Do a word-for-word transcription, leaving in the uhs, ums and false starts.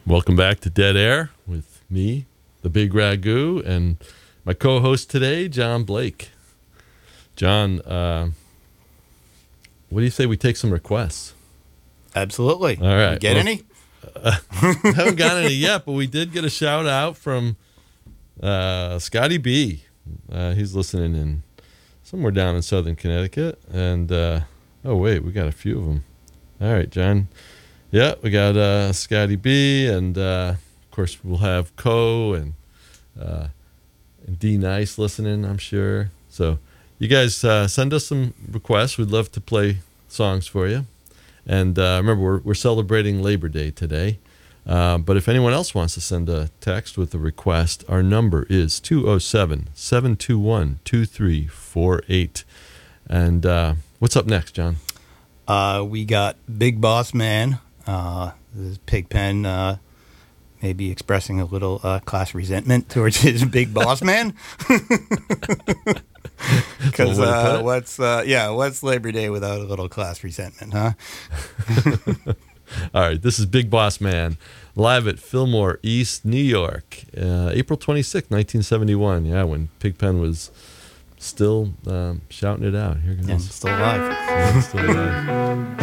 Welcome back to Dead Air with me, the Big Ragu, and my co-host today, John Blake. John, uh, what do you say we take some requests? Absolutely. All right. You get well, any? Uh, haven't gotten any yet, but we did get a shout out from uh, Scotty B. Uh, he's listening in somewhere down in southern Connecticut. And, uh, oh, wait, we got a few of them. All right, John. Yeah, we got uh, Scotty B. And, uh, of course, we'll have Co. and, uh, and D Nice listening, I'm sure. So you guys uh, send us some requests. We'd love to play songs for you. And uh, remember, we're, we're celebrating Labor Day today. Uh, but if anyone else wants to send a text with a request, our number is two oh seven, seven two one, two three four eight. And uh, what's up next, John? Uh, we got Big Boss Man. Uh, this is Pigpen uh, maybe expressing a little uh, class resentment towards his Big Boss Man. Because uh, what's uh, yeah, what's Labor Day without a little class resentment, huh? All right, this is Big Boss Man live at Fillmore East, New York, uh, April twenty-sixth, nineteen seventy-one. Yeah, when Pigpen was still um, shouting it out. Here goes. Yeah, still alive. Yeah, still alive.